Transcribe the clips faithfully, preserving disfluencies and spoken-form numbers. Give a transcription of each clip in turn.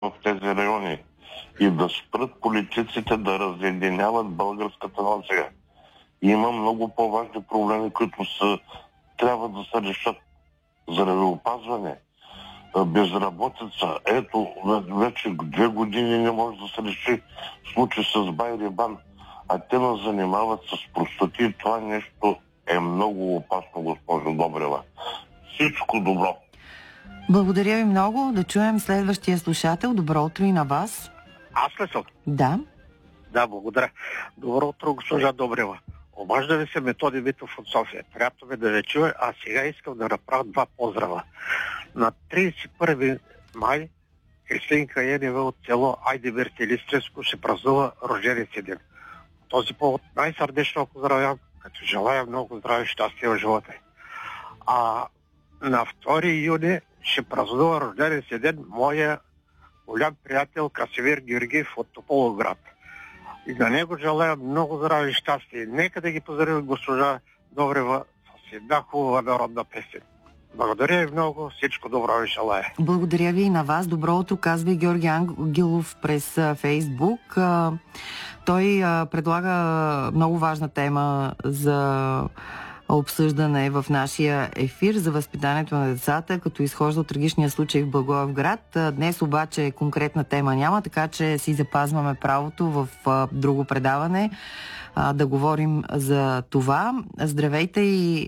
в тези райони и да спрат политиците да разединяват българската нация. Има много по-важни проблеми, които са, трябва да се решат. Здравеопазване, безработица. Ето, вече две години не може да се реши случай с Байрибан, а те нас занимават с простоти и това нещо е много опасно, госпожо Добрева. Всичко добро! Благодаря ви много. Да чуем следващия слушател. Добро утро и на вас. Аз ли съм? Да. Да, благодаря. Добро утро, госпожа Добрева. Обажда ви се Методи Битов от София. Приятно ми да ви чуя, а сега искам да направя два поздрава. На тридесет и първи май Христинка Енева от село Айдеберт Илистреско ще празнува рождения си ден. Този повод най-сърдечно поздравявам, като желая много здраве и щастие в живота. А на втори юни ще празнува рождения си ден моя голям приятел Красимир Георгиев от Тополовград. И на него желая много здраве и щастие. Нека да ги поздравим госпожа Добрева с една хубава народна песен. Благодаря ви много, всичко добро ви желая. Благодаря ви и на вас. Добро утро, казва и Георги Ангелов през Фейсбук. Той предлага много важна тема за обсъждане в нашия ефир за възпитанието на децата, като изхожда от трагичния случай в Благоевград. Днес обаче конкретна тема няма, така че си запазваме правото в друго предаване да говорим за това. Здравейте и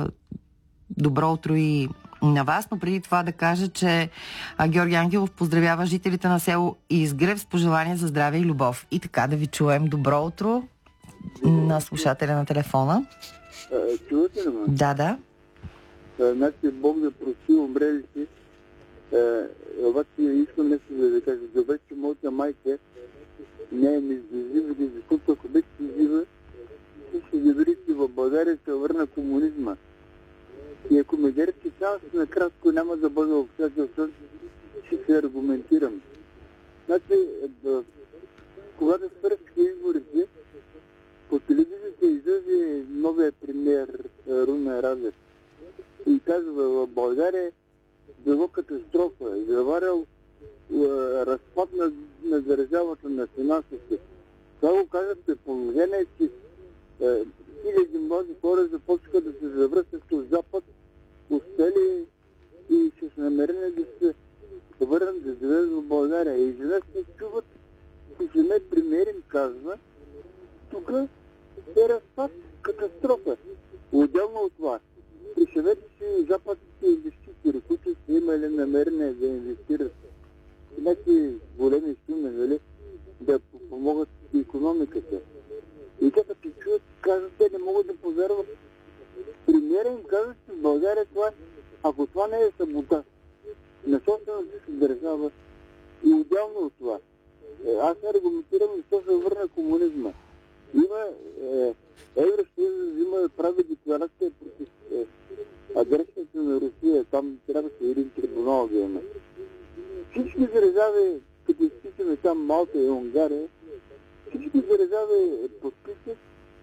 добро утро и на вас, но преди това да кажа, че Георги Ангелов поздравява жителите на село Изгрев с пожелания за здраве и любов. И така да ви чуем. Добро утро на слушателя на телефона. Чувате ли ме? Да, да. Значи Бог да прости умрелите. Обаче искам нещо да ви кажа. Добре, че моята майка не е междужива, защото ако беше жива, ще видите в България се върна комунизма. И ако ме дадете шанс, накратко няма да бъда обстоятелствен, ще се аргументирам. Значи, когато свършиха изборите, по телевизията излезе новия премиер Румен Радев и казва, в България било катастрофа, заварял разпад на, на държавата на финансите. Това го казва при положение, че е, хиляди млади хора започнаха да се завръщат от Запад, успели и с намерение да се върнат да живеят в България. И жена се чуват, че самия премиер им казва, тук е разпад, катастрофа. Отделно от това, представете си западните инвеститори, които са имали намерение да инвестират някакви големи суми, нали, да помогат икономиката. И те като чуят, казват, те не могат да повярват. Премиера им казва, че в България това, ако това не е саботаж на собствената си държава и отделно от това. Аз аргументирам, защо се върна комунизма. Има е, Евросъюз взима прави декларация против е, агресията на Русия. Там трябва да се един трибунал да има. Всички държави, като изписаме там Малта и Унгария, всички държави подписат.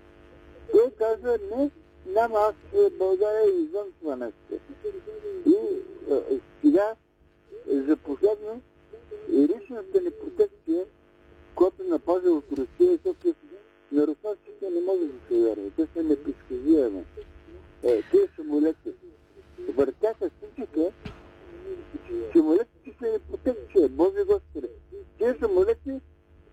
Той казва, не, няма, аз България е извън това нещо. И е, сега, за последно, личната ни протекция, която напаза от Русия, защото на руснаците не може да се вярва. Те са непредсказуеми. Е, тези самолети въртяха всичките, самолетите са ни протекция, Боже Господи. Тези самолети,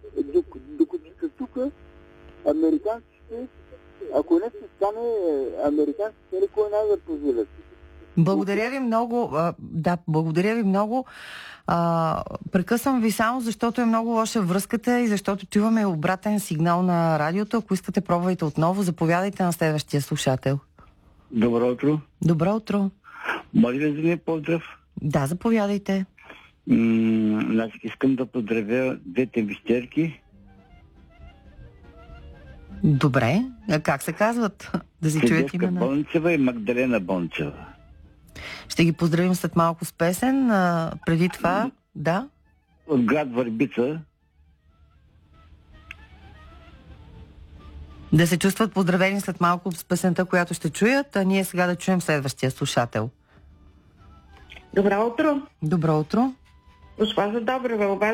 докато са тук, американците, ако не се стане, американците никога няма да позволят. Благодаря ви много. А, да, благодаря ви много. А, прекъсвам ви само, защото е много лоша връзката и защото чуваме обратен сигнал на радиото. Ако искате, пробвайте отново. Заповядайте на следващия слушател. Добро утро. Добро утро. Може ли да ми поздрав? Да, заповядайте. М- значи искам да поздравя двете мистерки. Добре. А как се казват? Да си чуят имена. Бончева и Магдалена Бончева. Ще ги поздравим след малко с песен. А, преди това, да? От град Върбица. Да се чувстват поздравени след малко с песента, която ще чуят, а ние сега да чуем следващия слушател. Добро утро. Добро утро. Госпожа Добрева,